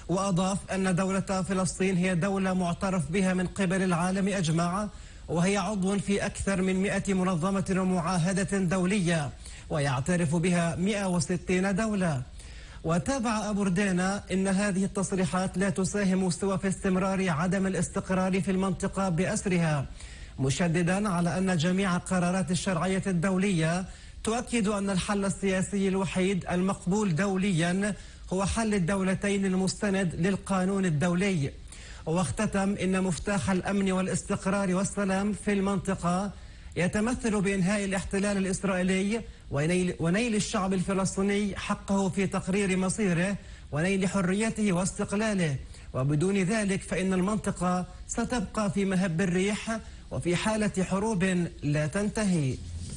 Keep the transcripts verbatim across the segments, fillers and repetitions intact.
وأضاف أن دولة فلسطين هي دولة معترف بها من قبل العالم أجمع، وهي عضو في أكثر من مئة منظمة ومعاهدة دولية، ويعترف بها مئة وستين دولة. وتابع أبو ردينة إن هذه التصريحات لا تساهم سوى في استمرار عدم الاستقرار في المنطقة بأسرها، مشددا على أن جميع قرارات الشرعية الدولية تؤكد أن الحل السياسي الوحيد المقبول دوليا هو حل الدولتين المستند للقانون الدولي. واختتم إن مفتاح الأمن والاستقرار والسلام في المنطقة يتمثل بإنهاء الاحتلال الإسرائيلي ونيل, ونيل الشعب الفلسطيني حقه في تقرير مصيره ونيل حريته واستقلاله، وبدون ذلك فإن المنطقة ستبقى في مهب الريح وفي حالة حروب لا تنتهي.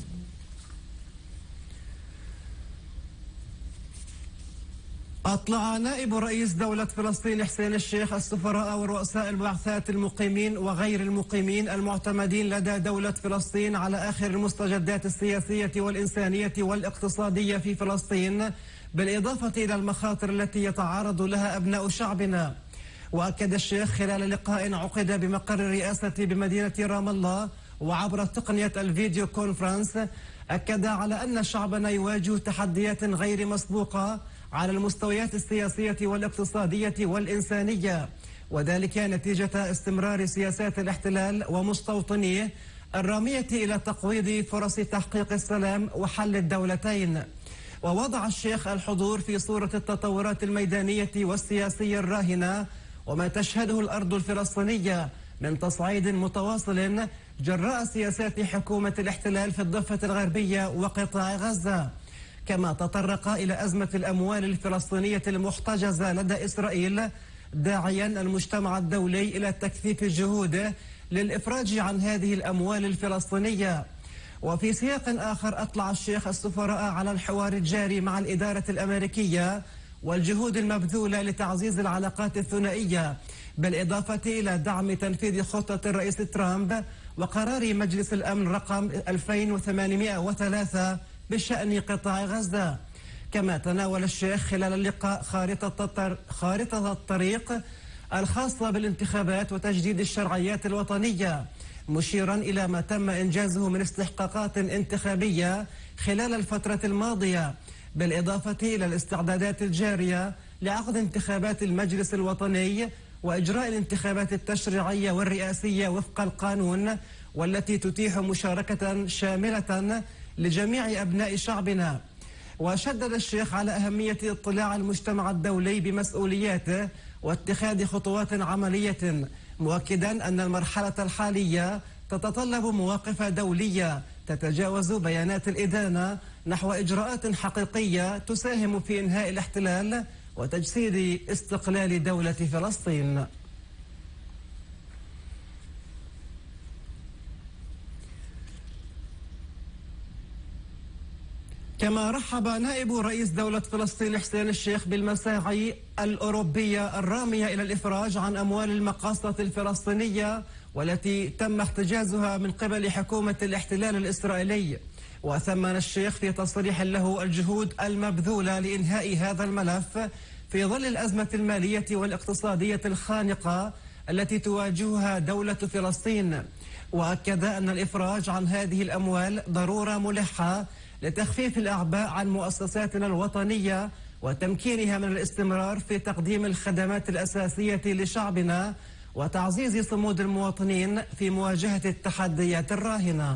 أطلع نائب رئيس دولة فلسطين حسين الشيخ السفراء ورؤساء البعثات المقيمين وغير المقيمين المعتمدين لدى دولة فلسطين على آخر المستجدات السياسية والإنسانية والاقتصادية في فلسطين، بالإضافة إلى المخاطر التي يتعرض لها أبناء شعبنا. وأكد الشيخ خلال لقاء عقد بمقر الرئاسة بمدينة رام الله وعبر تقنية الفيديو كونفرنس، أكد على أن شعبنا يواجه تحديات غير مسبوقة على المستويات السياسية والاقتصادية والإنسانية، وذلك نتيجة استمرار سياسات الاحتلال ومستوطنيه الرامية إلى تقويض فرص تحقيق السلام وحل الدولتين. ووضع الشيخ الحضور في صورة التطورات الميدانية والسياسية الراهنة وما تشهده الأرض الفلسطينية من تصعيد متواصل جراء سياسات حكومة الاحتلال في الضفة الغربية وقطاع غزة، كما تطرق إلى أزمة الأموال الفلسطينية المحتجزة لدى إسرائيل، داعيا المجتمع الدولي إلى تكثيف جهوده للإفراج عن هذه الأموال الفلسطينية. وفي سياق آخر أطلع الشيخ السفراء على الحوار الجاري مع الإدارة الأمريكية والجهود المبذولة لتعزيز العلاقات الثنائية، بالإضافة إلى دعم تنفيذ خطة الرئيس ترامب وقرار مجلس الأمن رقم ألفين وثمانمئة وثلاثة بشأن قطاع غزة. كما تناول الشيخ خلال اللقاء خارطة خارطة الطريق الخاصة بالانتخابات وتجديد الشرعيات الوطنية، مشيرا إلى ما تم إنجازه من استحقاقات انتخابية خلال الفترة الماضية، بالإضافة إلى الاستعدادات الجارية لعقد انتخابات المجلس الوطني وإجراء الانتخابات التشريعية والرئاسية وفق القانون، والتي تتيح مشاركة شاملة لجميع أبناء شعبنا. وشدد الشيخ على أهمية اطلاع المجتمع الدولي بمسؤولياته واتخاذ خطوات عملية، مؤكدا أن المرحلة الحالية تتطلب مواقف دولية تتجاوز بيانات الإدانة نحو إجراءات حقيقية تساهم في إنهاء الاحتلال وتجسيد استقلال دولة فلسطين. كما رحب نائب رئيس دولة فلسطين حسين الشيخ بالمساعي الأوروبية الرامية إلى الإفراج عن أموال المقاصة الفلسطينية والتي تم احتجازها من قبل حكومة الاحتلال الإسرائيلي. وثمن الشيخ في تصريح له الجهود المبذولة لإنهاء هذا الملف في ظل الأزمة المالية والاقتصادية الخانقة التي تواجهها دولة فلسطين، وأكد أن الإفراج عن هذه الأموال ضرورة ملحة لتخفيف الأعباء عن مؤسساتنا الوطنية وتمكينها من الاستمرار في تقديم الخدمات الأساسية لشعبنا وتعزيز صمود المواطنين في مواجهة التحديات الراهنة.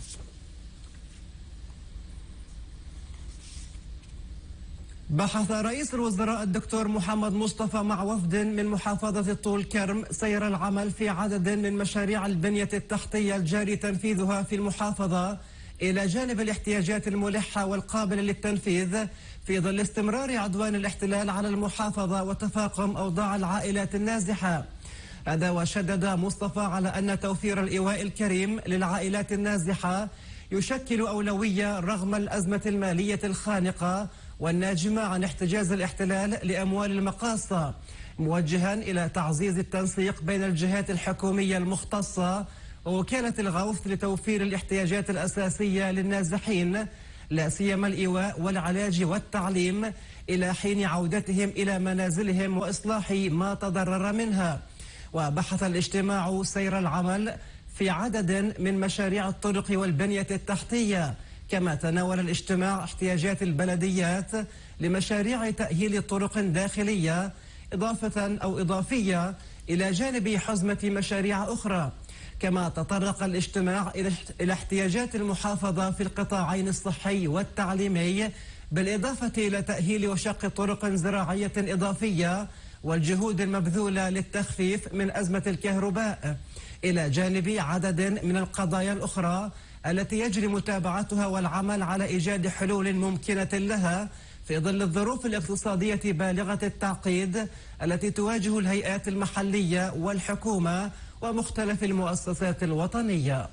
بحث رئيس الوزراء الدكتور محمد مصطفى مع وفد من محافظة طول كرم سير العمل في عدد من مشاريع البنية التحتية الجاري تنفيذها في المحافظة، إلى جانب الاحتياجات الملحة والقابلة للتنفيذ في ظل استمرار عدوان الاحتلال على المحافظة وتفاقم أوضاع العائلات النازحة. هذا وشدد مصطفى على أن توفير الإيواء الكريم للعائلات النازحة يشكل أولوية رغم الأزمة المالية الخانقة والناجمة عن احتجاز الاحتلال لأموال المقاصة، موجها إلى تعزيز التنسيق بين الجهات الحكومية المختصة ووكالة الغوث لتوفير الاحتياجات الأساسية للنازحين، لا سيما الإيواء والعلاج والتعليم، إلى حين عودتهم إلى منازلهم وإصلاح ما تضرر منها. وبحث الاجتماع سير العمل في عدد من مشاريع الطرق والبنية التحتية، كما تناول الاجتماع احتياجات البلديات لمشاريع تأهيل طرق داخلية إضافة أو إضافية إلى جانب حزمة مشاريع أخرى. كما تطرق الاجتماع إلى احتياجات المحافظة في القطاعين الصحي والتعليمي، بالإضافة إلى تأهيل وشق طرق زراعية إضافية والجهود المبذولة للتخفيف من أزمة الكهرباء، إلى جانب عدد من القضايا الأخرى التي يجري متابعتها والعمل على إيجاد حلول ممكنة لها في ظل الظروف الاقتصادية بالغة التعقيد التي تواجه الهيئات المحلية والحكومة ومختلف المؤسسات الوطنية.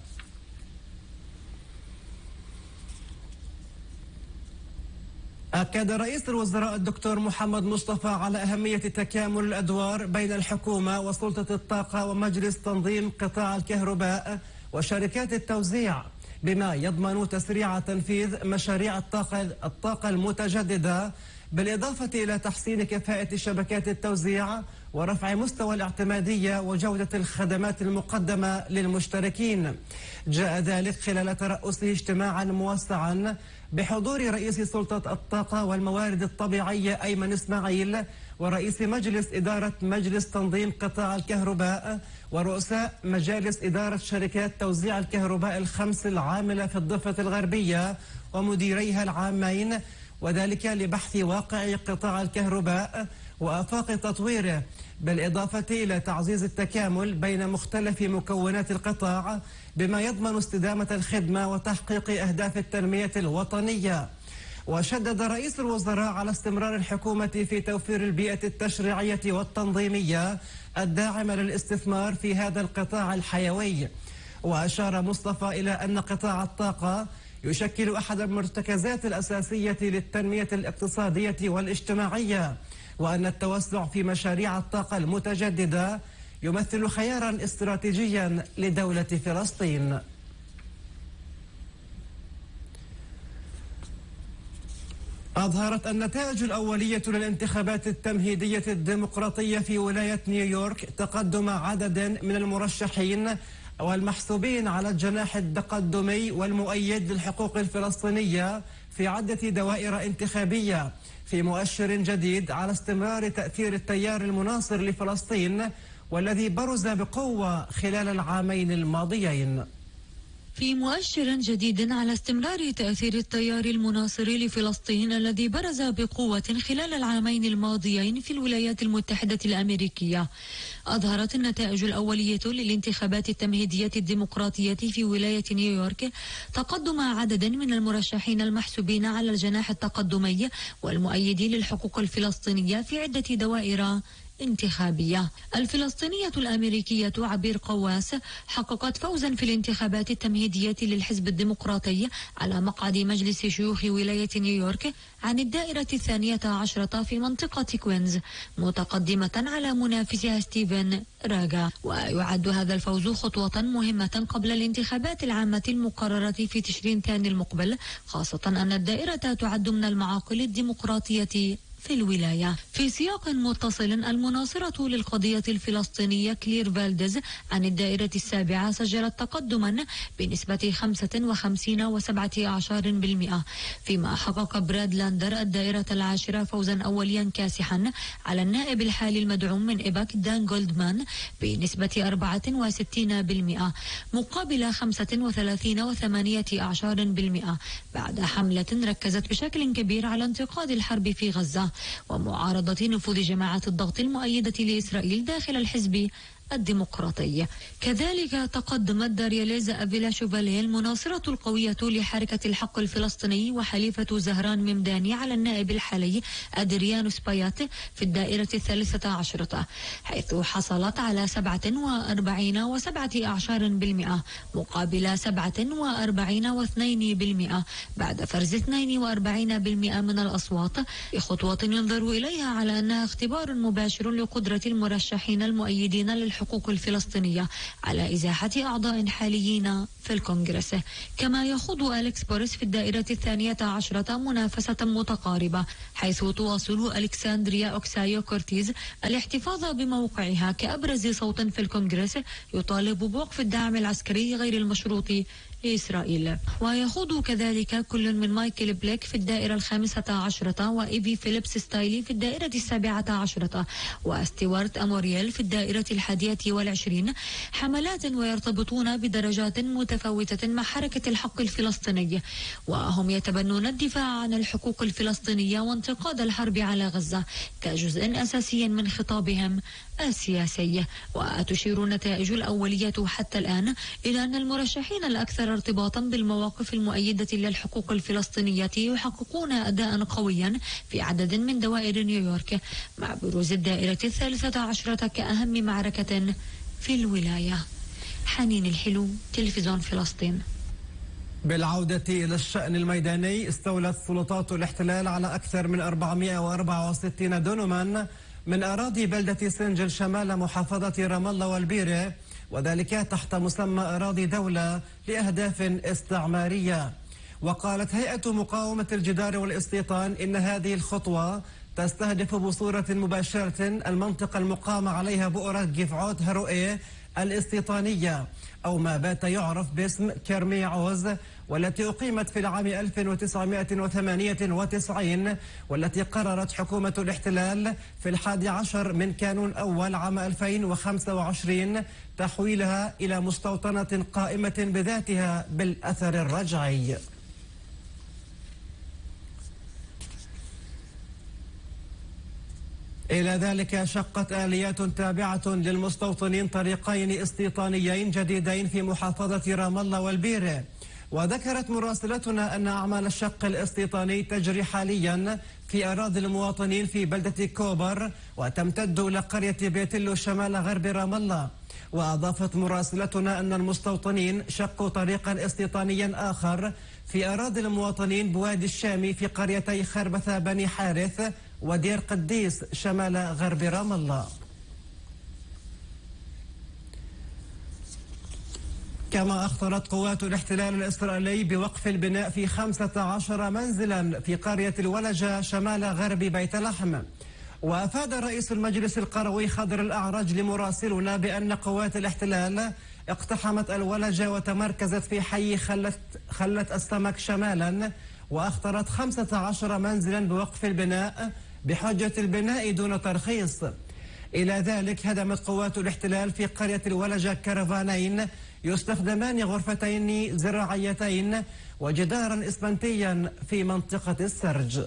أكد رئيس الوزراء الدكتور محمد مصطفى على أهمية تكامل الأدوار بين الحكومة وسلطة الطاقة ومجلس تنظيم قطاع الكهرباء وشركات التوزيع، بما يضمن تسريع تنفيذ مشاريع الطاقة الطاقة المتجددة، بالإضافة إلى تحسين كفاءة شبكات التوزيع ورفع مستوى الاعتمادية وجودة الخدمات المقدمة للمشتركين. جاء ذلك خلال ترأسه اجتماعا موسعا بحضور رئيس سلطة الطاقة والموارد الطبيعية أيمن إسماعيل، ورئيس مجلس إدارة مجلس تنظيم قطاع الكهرباء، ورؤساء مجالس إدارة شركات توزيع الكهرباء الخمس العاملة في الضفة الغربية ومديريها العامين، وذلك لبحث واقع قطاع الكهرباء وآفاق تطويره، بالإضافة إلى تعزيز التكامل بين مختلف مكونات القطاع بما يضمن استدامة الخدمة وتحقيق أهداف التنمية الوطنية. وشدد رئيس الوزراء على استمرار الحكومة في توفير البيئة التشريعية والتنظيمية الداعمة للاستثمار في هذا القطاع الحيوي. وأشار مصطفى إلى أن قطاع الطاقة يشكل أحد المرتكزات الأساسية للتنمية الاقتصادية والاجتماعية، وأن التوسع في مشاريع الطاقة المتجددة يمثل خيارا استراتيجيا لدولة فلسطين. أظهرت النتائج الأولية للانتخابات التمهيدية الديمقراطية في ولاية نيويورك تقدم عدد من المرشحين والمحسوبين على الجناح التقدمي والمؤيد للحقوق الفلسطينية في عدة دوائر انتخابية، في مؤشر جديد على استمرار تأثير التيار المناصر لفلسطين والذي برز بقوة خلال العامين الماضيين. في مؤشر جديد على استمرار تأثير التيار المناصر لفلسطين الذي برز بقوة خلال العامين الماضيين في الولايات المتحدة الأمريكية، أظهرت النتائج الأولية للانتخابات التمهيدية الديمقراطية في ولاية نيويورك تقدم عدد من المرشحين المحسوبين على الجناح التقدمي والمؤيدين للحقوق الفلسطينية في عدة دوائر انتخابية. الفلسطينية الأمريكية عبير قواس حققت فوزا في الانتخابات التمهيدية للحزب الديمقراطي على مقعد مجلس شيوخ ولاية نيويورك عن الدائرة الثانية عشرة في منطقة كوينز، متقدمة على منافسها ستيفن راغا. ويعد هذا الفوز خطوة مهمة قبل الانتخابات العامة المقررة في تشرين ثاني المقبل، خاصة أن الدائرة تعد من المعاقل الديمقراطية في الولاية. في سياق متصل، المناصرة للقضية الفلسطينية كلير فالديز عن الدائرة السابعة سجلت تقدما بنسبة خمسة وخمسين وسبعة عشر بالمئة، فيما حقق براد لاندر الدائرة العاشرة فوزا أوليا كاسحا على النائب الحالي المدعوم من إيباك دان جولدمان بنسبة أربعة وستين بالمئة مقابل خمسة وثلاثين وثمانية عشر بالمئة، بعد حملة ركزت بشكل كبير على انتقاد الحرب في غزة ومعارضة نفوذ جماعة الضغط المؤيدة لإسرائيل داخل الحزب الديمقراطي. كذلك تقدمت دارياليز أفيلا شوفاليه المناصرة القوية لحركة الحق الفلسطيني وحليفة زهران ممداني على النائب الحالي أدريان سبايات في الدائرة الثالثة عشرة، حيث حصلت على سبعة وأربعين وسبعة عشر بالمئة مقابل سبعة وأربعين واثنين بالمئة، بعد فرز اثنين وأربعين بالمئة من الأصوات، بخطوة ينظر إليها على أنها اختبار مباشر لقدرة المرشحين المؤيدين للحكومة الحقوق الفلسطينية على إزاحة أعضاء حاليين في الكونغرس. كما يخوض أليكس بوريس في الدائرة الثانية عشرة منافسة متقاربة، حيث تواصل ألكسندريا أوكسايو كورتيز الاحتفاظ بموقعها كأبرز صوت في الكونغرس يطالب بوقف الدعم العسكري غير المشروط لإسرائيل. ويخوض كذلك كل من مايكل بليك في الدائرة الخامسة عشرة وإيفي فيليبس ستايلي في الدائرة السابعة عشرة وستيوارت أمورييل في الدائرة الحادية والعشرين حملات ويرتبطون بدرجات متفاوتة مع حركة الحق الفلسطيني، وهم يتبنون الدفاع عن الحقوق الفلسطينية وانتقاد الحرب على غزة كجزء أساسي من خطابهم السياسي. وتشير النتائج الأولية حتى الآن إلى أن المرشحين الأكثر ارتباطا بالمواقف المؤيدة للحقوق الفلسطينية يحققون أداء قويا في عدد من دوائر نيويورك، مع بروز الدائرة الثالثة عشرة كأهم معركة في الولاية. حنين الحلو، تلفزيون فلسطين. بالعودة إلى الشأن الميداني، استولت سلطات الاحتلال على أكثر من أربعمائة وأربعة وستين دونما من أراضي بلدة سنجل شمال محافظة رام الله والبيرة، وذلك تحت مسمى أراضي دولة لأهداف استعمارية. وقالت هيئة مقاومة الجدار والاستيطان إن هذه الخطوة تستهدف بصورة مباشرة المنطقة المقامة عليها بؤرة جيفعوت هروئيه الاستيطانية، أو ما بات يعرف باسم كرمي عوز، والتي أقيمت في العام ألف وتسعمائة وثمانية وتسعين، والتي قررت حكومة الاحتلال في الحادي عشر من كانون أول عام ألفين وخمسة وعشرين تحويلها إلى مستوطنة قائمة بذاتها بالأثر الرجعي. إلى ذلك شقت آليات تابعة للمستوطنين طريقين استيطانيين جديدين في محافظة رام الله والبيرة. وذكرت مراسلتنا أن أعمال الشق الاستيطاني تجري حاليا في أراضي المواطنين في بلدة كوبر، وتمتد إلى قرية بيتلو شمال غرب رام الله. وأضافت مراسلتنا أن المستوطنين شقوا طريقا استيطانيا آخر في أراضي المواطنين بوادي الشامي في قريتي خربثة بني حارث ودير قديس شمال غرب رام الله. كما أخطرت قوات الاحتلال الإسرائيلي بوقف البناء في خمسة عشر منزلا في قرية الولجة شمال غرب بيت لحم. وأفاد رئيس المجلس القروي خضر الأعرج لمراسلنا بأن قوات الاحتلال اقتحمت الولجة وتمركزت في حي خلت, خلت السمك شمالا، وأخطرت خمسة عشر منزلا بوقف البناء بحجة البناء دون ترخيص. إلى ذلك هدمت قوات الاحتلال في قرية الولجة كرفانين يستخدمان غرفتين زراعيتين وجدارا إسمنتيا في منطقة السرج.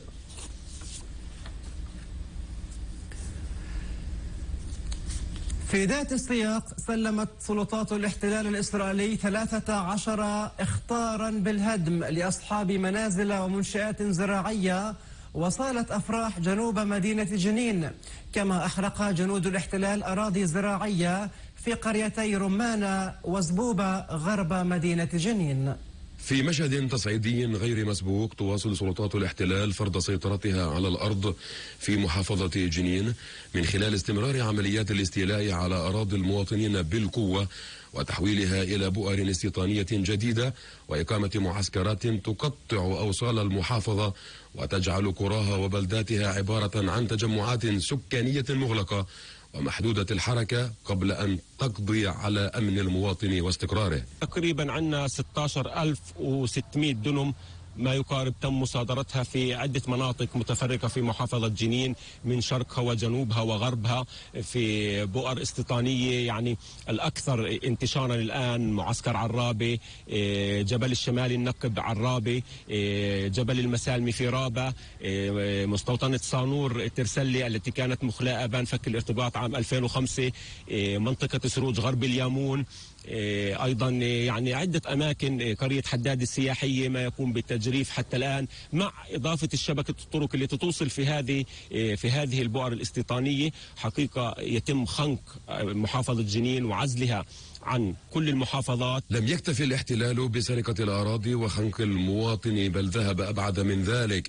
في ذات السياق سلمت سلطات الاحتلال الإسرائيلي ثلاثة عشر اخطارا بالهدم لأصحاب منازل ومنشآت زراعية وصالة أفراح جنوب مدينة جنين. كما أحرق جنود الاحتلال أراضي زراعية في قريتي رمانة وزبوبة غرب مدينة جنين. في مشهد تصعيدي غير مسبوق تواصل سلطات الاحتلال فرض سيطرتها على الأرض في محافظة جنين من خلال استمرار عمليات الاستيلاء على أراضي المواطنين بالقوة وتحويلها إلى بؤر استيطانية جديدة وإقامة معسكرات تقطع أوصال المحافظة وتجعل قراها وبلداتها عبارة عن تجمعات سكانية مغلقة ومحدودة الحركة قبل أن تقضي على أمن المواطن واستقراره. تقريبا عندنا ستة عشر ألف وستمائة دنم ما يقارب تم مصادرتها في عدة مناطق متفرقة في محافظة جنين من شرقها وجنوبها وغربها في بؤر استيطانية. يعني الأكثر انتشارا الآن معسكر عرابة، جبل الشمالي النقب عرابة، جبل المسالمي في رابة، مستوطنة صانور ترسلي التي كانت مخلاء بان فك الارتباط عام ألفين وخمسة، منطقة سروج غرب اليامون، أيضا يعني عدة أماكن، قرية حداد السياحية ما يقوم بالتجريف حتى الآن، مع إضافة الشبكة الطرق اللي توصل في هذه في هذه البؤر الاستيطانية. حقيقة يتم خنق محافظة جنين وعزلها عن كل المحافظات. لم يكتفي الاحتلال بسرقة الأراضي وخنق المواطن، بل ذهب أبعد من ذلك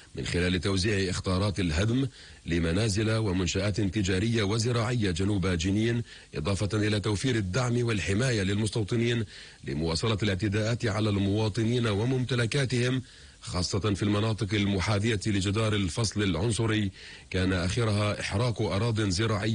من خلال توزيع إخطارات الهدم لمنازل ومنشآت تجارية وزراعية جنوب جنين، إضافة إلى توفير الدعم والحماية للمستوطنين لمواصلة الاعتداءات على المواطنين وممتلكاتهم، خاصة في المناطق المحاذية لجدار الفصل العنصري كان آخرها إحراق أراضٍ زراعية